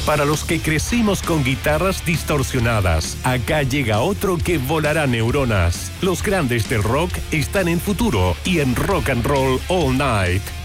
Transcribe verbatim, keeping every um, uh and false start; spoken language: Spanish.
Para los que crecimos con guitarras distorsionadas, acá llega otro que volará neuronas. Los grandes del rock están en Futuro y en Rock and Roll All Night.